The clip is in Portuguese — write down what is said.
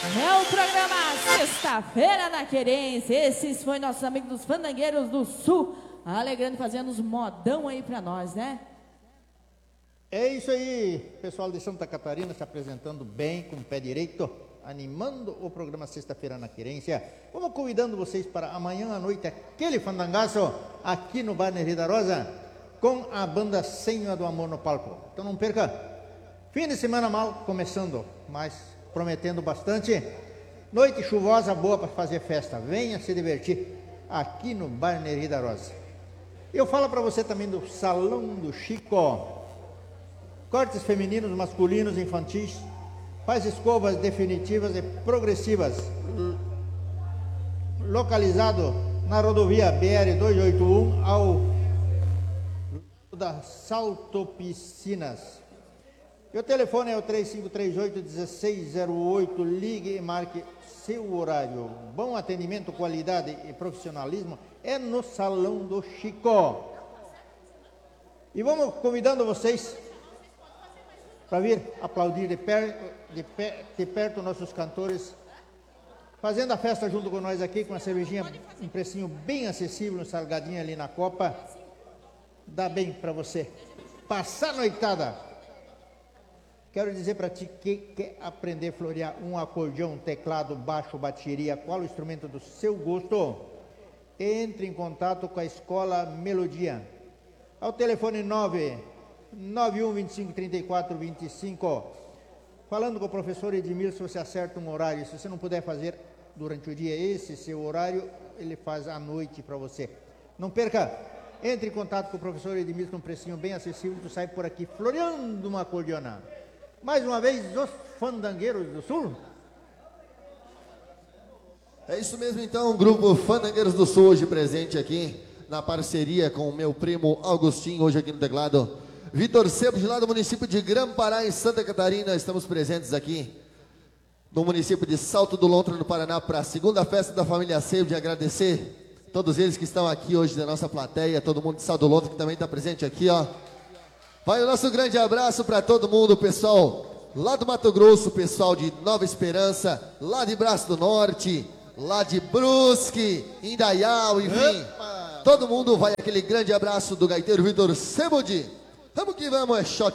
É o programa Sexta-feira na Querência. Esses foi nossos amigos dos Fandangueiros do Sul, alegrando, fazendo os modão aí pra nós, né? É isso aí, pessoal de Santa Catarina se apresentando bem, com o pé direito, animando o programa Sexta-feira na Querência. Vamos convidando vocês para amanhã à noite, aquele fandangaço aqui no Bar Nerida Rosa, com a banda Senhora do Amor no palco. Então não perca, fim de semana mal começando, mas prometendo bastante. Noite chuvosa boa para fazer festa, venha se divertir aqui no Bar Nerida Rosa. Eu falo para você também do Salão do Chico. Cortes femininos, masculinos, infantis, faz escovas definitivas e progressivas. Localizado na rodovia BR-281 ao da Salto Piscinas. E o telefone é o 3538-1608. Ligue e marque seu horário. Bom atendimento, qualidade e profissionalismo é no Salão do Chico. E vamos convidando vocês para vir aplaudir de perto nossos cantores, fazendo a festa junto com nós aqui, com a cervejinha, um precinho bem acessível, um salgadinho ali na copa. Dá bem para você passar a noitada. Quero dizer para ti que quer aprender a florear um acordeão, um teclado, baixo, bateria, qual o instrumento do seu gosto? Entre em contato com a Escola Melodia. Ao telefone 991 25 34 25. Falando com o professor Edmilson, você acerta um horário. Se você não puder fazer durante o dia esse seu horário, ele faz à noite para você. Não perca, entre em contato com o professor Edmilson com um precinho bem acessível. Tu sai por aqui floreando uma acordeona. Mais uma vez, os Fandangueiros do Sul. É isso mesmo então, o grupo Fandangueiros do Sul hoje presente aqui na parceria com o meu primo Augustinho, hoje aqui no teclado. Vitor Sebo, de lá do município de Grã-Pará, em Santa Catarina. Estamos presentes aqui no município de Salto do Lontra, no Paraná, para a segunda festa da família Sebo. De agradecer todos eles que estão aqui hoje da nossa plateia, todo mundo de Salto do Lontra que também está presente aqui, ó. Vai o nosso grande abraço para todo mundo, pessoal lá do Mato Grosso, pessoal de Nova Esperança, lá de Braço do Norte, lá de Brusque, Indaial, enfim. Todo mundo vai aquele grande abraço do gaiteiro Vitor Sebodi. Vamos que vamos, é shot